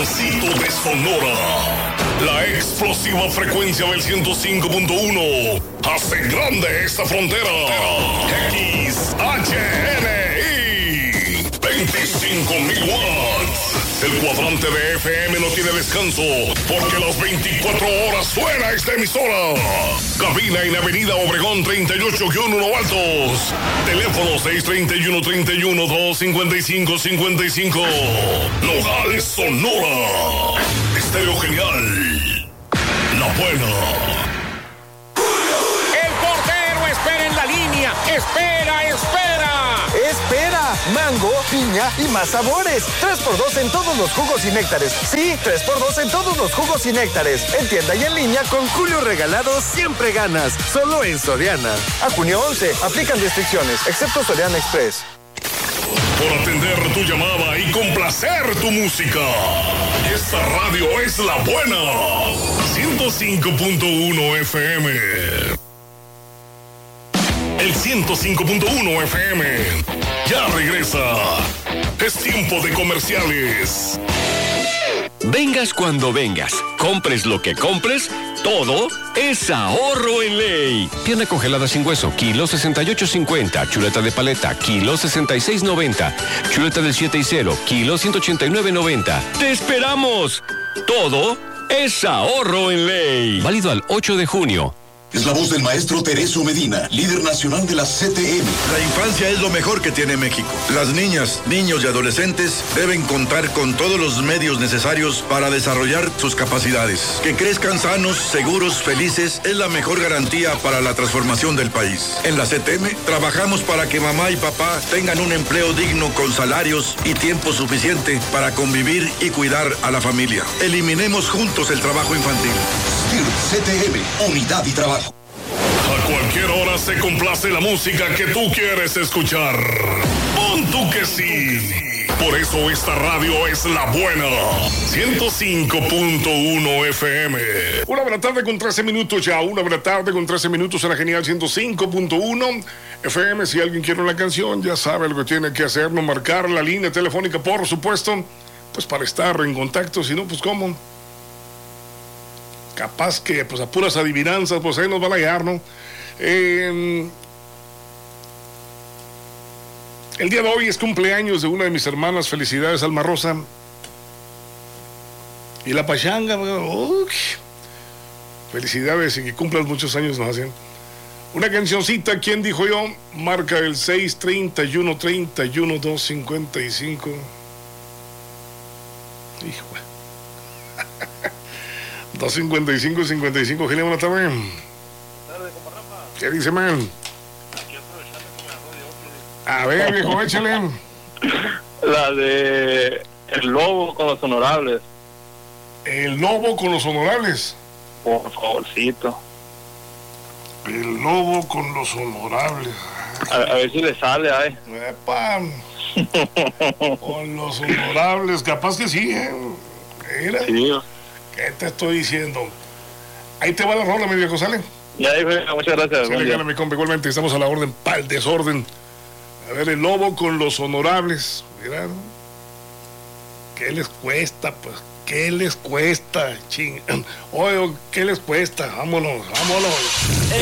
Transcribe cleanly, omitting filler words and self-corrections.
Rinconcito de Sonora. La explosiva frecuencia del 105.1 hace grande esta frontera. XHNI 25.000 watts. El cuadrante de FM no tiene descanso porque las 24 horas suena esta emisora. Cabina en Avenida Obregón 38-1 Altos. Teléfono 631-31-255-55. Nogales, Sonora. Estéreo Genial. La Buena. El portero espera en la línea. Espera. Espera, mango, piña y más sabores. 3x2 en todos los jugos y néctares. Sí, 3x2 en todos los jugos y néctares. En tienda y en línea con Julio Regalado siempre ganas. Solo en Soriana. A junio 11, aplican restricciones, excepto Soriana Express. Por atender tu llamada y complacer tu música. Esta radio es La Buena. 105.1 FM. El 105.1 FM ya regresa. Es tiempo de comerciales. Vengas cuando vengas, compres lo que compres, todo es ahorro en ley. Pierna congelada sin hueso, kilo 68.50. Chuleta de paleta, kilo 66.90. Chuleta del 7 y 0, kilo 189.90. ¡Te esperamos! Todo es ahorro en ley. Válido al 8 de junio. Es la voz del maestro Teresio Medina, líder nacional de la CTM. La infancia es lo mejor que tiene México. Las niñas, niños y adolescentes deben contar con todos los medios necesarios para desarrollar sus capacidades. Que crezcan sanos, seguros, felices es la mejor garantía para la transformación del país. En la CTM trabajamos para que mamá y papá tengan un empleo digno con salarios y tiempo suficiente para convivir y cuidar a la familia. Eliminemos juntos el trabajo infantil. CTM, unidad y trabajo. A cualquier hora se complace la música que tú quieres escuchar. Pon tú que sí. Por eso esta radio es La Buena. 105.1 FM. 1 de la tarde con 13 minutos ya. 1 de la tarde con 13 minutos en la Genial 105.1 FM. Si alguien quiere una canción, ya sabe lo que tiene que hacer. No marcar la línea telefónica, por supuesto. Pues para estar en contacto. Si no, pues ¿cómo? Capaz que pues a puras adivinanzas pues ahí nos van a llegar, ¿no? El día de hoy es cumpleaños de una de mis hermanas. Felicidades, Alma Rosa. Y la pachanga, felicidades y que cumplas muchos años más, ¿eh? Una cancioncita, ¿quién dijo yo? Marca el 631-31-255. Hijo. 255-55, Genial, buenas tardes. Buenas tardes, compa Rafa. ¿Qué dice, man? Aquí aprovechando con la radio. A ver, viejo, échale. La de El Lobo con los Honorables. El Lobo con los Honorables. Por favorcito. El Lobo con los Honorables. A ver si le sale, ay. Epa. Con los Honorables, capaz que sí, ¿eh? Mira. Sí. ¿Qué te estoy diciendo? Ahí te va la rola, mi viejo, ¿sale? Ya dijo, muchas gracias. Sí, le mi compa, igualmente estamos a la orden para el desorden. A ver, El Lobo con los Honorables. Mira, ¿no? ¿Qué les cuesta? Pues, ¿qué les cuesta? Oye, ¿qué les cuesta? Vámonos.